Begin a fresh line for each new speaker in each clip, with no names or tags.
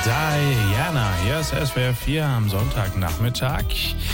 Diana, hier ist SWR 4 am Sonntagnachmittag.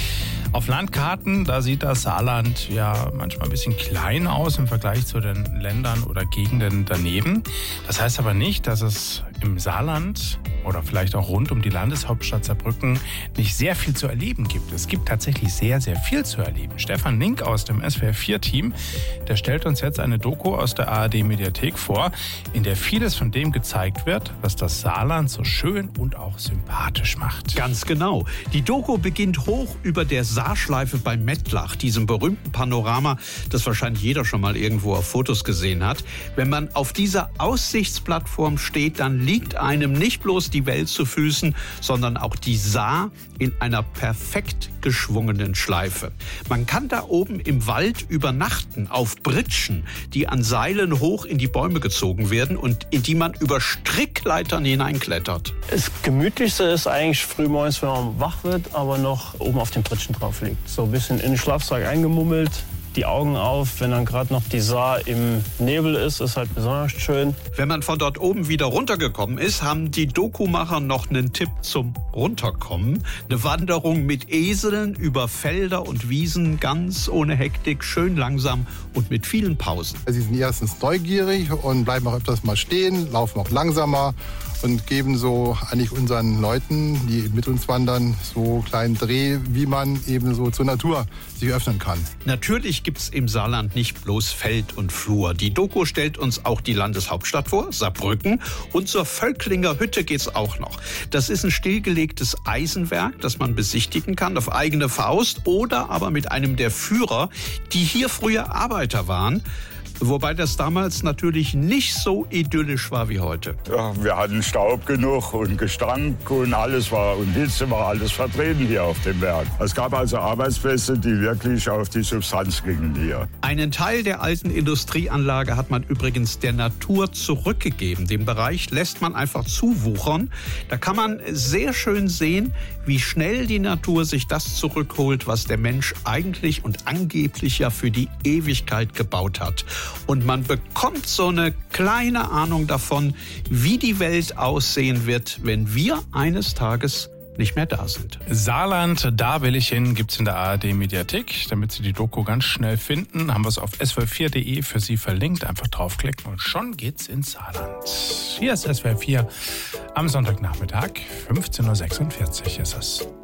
Auf Landkarten, da sieht das Saarland ja manchmal ein bisschen klein aus im Vergleich zu den Ländern oder Gegenden daneben. Das heißt aber nicht, dass es im Saarland oder vielleicht auch rund um die Landeshauptstadt Saarbrücken nicht sehr viel zu erleben gibt. Es gibt tatsächlich sehr, sehr viel zu erleben. Stefan Link aus dem SWR 4-Team, der stellt uns jetzt eine Doku aus der ARD-Mediathek vor, in der vieles von dem gezeigt wird, was das Saarland so schön und auch sympathisch macht.
Ganz genau. Die Doku beginnt hoch über der Saarschleife bei Mettlach, diesem berühmten Panorama, das wahrscheinlich jeder schon mal irgendwo auf Fotos gesehen hat. Wenn man auf dieser Aussichtsplattform steht, dann liegt einem nicht bloß die Welt zu Füßen, sondern auch die Saar in einer perfekt geschwungenen Schleife. Man kann da oben im Wald übernachten auf Pritschen, die an Seilen hoch in die Bäume gezogen werden und in die man über Strickleitern hineinklettert.
Das Gemütlichste ist eigentlich frühmorgens, wenn man wach wird, aber noch oben auf den Pritschen drauf liegt. So ein bisschen in den Schlafsack eingemummelt, die Augen auf, wenn dann gerade noch die Saar im Nebel ist halt besonders schön.
Wenn man von dort oben wieder runtergekommen ist, haben die Dokumacher noch einen Tipp zum Runterkommen. Eine Wanderung mit Eseln über Felder und Wiesen, ganz ohne Hektik, schön langsam und mit vielen Pausen.
Sie sind erstens neugierig und bleiben auch öfters mal stehen, laufen auch langsamer und geben so eigentlich unseren Leuten, die mit uns wandern, so einen kleinen Dreh, wie man eben so zur Natur sich öffnen kann.
Natürlich gibt's im Saarland nicht bloß Feld und Flur. Die Doku stellt uns auch die Landeshauptstadt vor, Saarbrücken. Und zur Völklinger Hütte geht's auch noch. Das ist ein stillgelegtes Eisenwerk, das man besichtigen kann auf eigene Faust oder aber mit einem der Führer, die hier früher Arbeiter waren. Wobei das damals natürlich nicht so idyllisch war wie heute.
Ja, wir hatten Staub genug und Gestank und alles war und Hitze war alles vertreten hier auf dem Werk. Es gab also Arbeitsplätze, die wirklich auf die Substanz gingen hier.
Einen Teil der alten Industrieanlage hat man übrigens der Natur zurückgegeben. Den Bereich lässt man einfach zuwuchern. Da kann man sehr schön sehen, wie schnell die Natur sich das zurückholt, was der Mensch eigentlich und angeblich ja für die Ewigkeit gebaut hat. Und man bekommt so eine kleine Ahnung davon, wie die Welt aussehen wird, wenn wir eines Tages nicht mehr da sind.
Saarland, da will ich hin, gibt's in der ARD-Mediathek. Damit Sie die Doku ganz schnell finden, haben wir es auf swr4.de für Sie verlinkt. Einfach draufklicken und schon geht's ins Saarland. Hier ist SWR 4 am Sonntagnachmittag, 15.46 Uhr ist es.